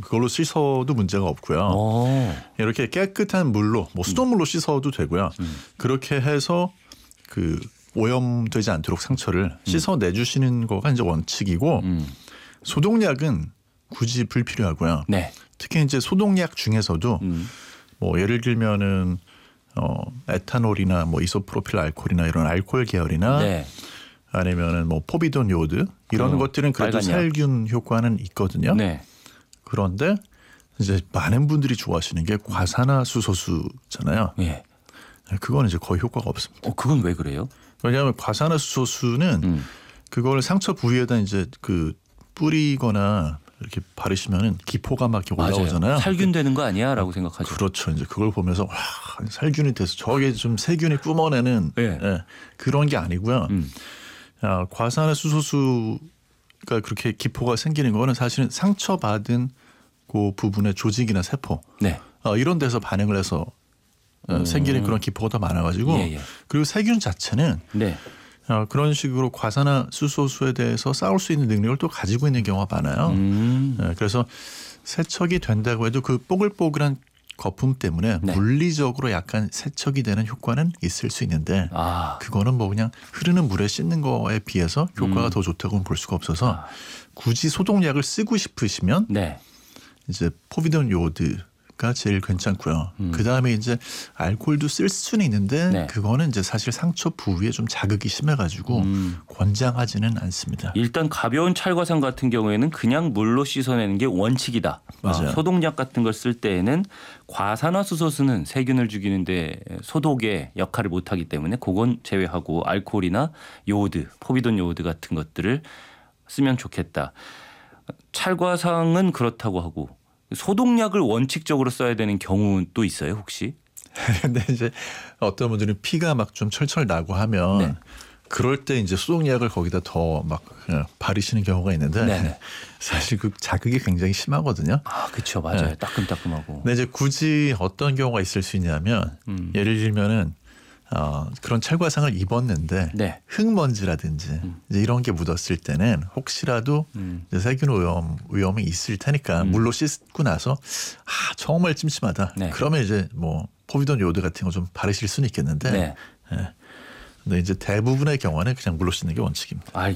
그걸로 씻어도 문제가 없고요. 이렇게 깨끗한 물로 뭐 수돗물로 씻어도 되고요. 그렇게 해서 그 오염되지 않도록 상처를 씻어내주시는 거가 이제 원칙이고 소독약은 굳이 불필요하고요. 네. 특히 이제 소독약 중에서도 뭐 예를 들면은 에탄올이나 뭐 이소프로필 알코올이나 이런 알코올 계열이나 네. 아니면은 뭐 포비돈 요오드 이런 것들은 그래도 빨간 약. 살균 효과는 있거든요. 네. 그런데 이제 많은 분들이 좋아하시는 게 과산화수소수잖아요. 예. 그건 이제 거의 효과가 없습니다. 그건 왜 그래요? 왜냐하면 과산화수소수는 그걸 상처 부위에다 이제 그 뿌리거나 이렇게 바르시면은 기포가 막 이렇게 올라오잖아요. 맞아요. 살균되는 거 아니야라고 생각하죠. 그렇죠. 이제 그걸 보면서 와, 살균이 돼서 저게 좀 세균이 뿜어내는 네. 그런 게 아니고요. 과산화수소수가 그렇게 기포가 생기는 거는 사실은 상처받은 그 부분의 조직이나 세포 네. 이런 데서 반응을 해서 생기는 그런 기포가 더 많아가지고 예, 예. 그리고 세균 자체는 네. 그런 식으로 과산화수소수에 대해서 싸울 수 있는 능력을 또 가지고 있는 경우가 많아요. 그래서 세척이 된다고 해도 그 뽀글뽀글한 거품 때문에 네. 물리적으로 약간 세척이 되는 효과는 있을 수 있는데 그거는 뭐 그냥 흐르는 물에 씻는 거에 비해서 효과가 더 좋다고는 볼 수가 없어서 굳이 소독약을 쓰고 싶으시면 네. 이제 포비돈 요오드가 제일 괜찮고요. 그 다음에 이제 알코올도 쓸 수는 있는데 네. 그거는 이제 사실 상처 부위에 좀 자극이 심해가지고 권장하지는 않습니다. 일단 가벼운 찰과상 같은 경우에는 그냥 물로 씻어내는 게 원칙이다. 맞아요. 소독약 같은 걸 쓸 때에는 과산화수소수는 세균을 죽이는데 소독의 역할을 못하기 때문에 그건 제외하고 알코올이나 요오드, 포비돈 요오드 같은 것들을 쓰면 좋겠다. 찰과상은 그렇다고 하고 소독약을 원칙적으로 써야 되는 경우도 있어요, 혹시? 근데 이제 어떤 분들은 피가 막 좀 철철 나고 하면 네. 그럴 때 이제 소독약을 거기다 더 막 바르시는 경우가 있는데 네네. 사실 그 자극이 굉장히 심하거든요. 그렇죠. 맞아요. 네. 따끔따끔하고. 근데 이제 굳이 어떤 경우가 있을 수 있냐면 예를 들면은 그런 찰과상을 입었는데 네. 흙먼지라든지 이제 이런 게 묻었을 때는 혹시라도 이제 세균 위험이 있을 테니까 물로 씻고 나서 정말 찜찜하다. 네. 그러면 이제 뭐 포비돈 요오드 같은 거 좀 바르실 수는 있겠는데 네. 근데 이제 대부분의 경우는 그냥 물로 씻는 게 원칙입니다.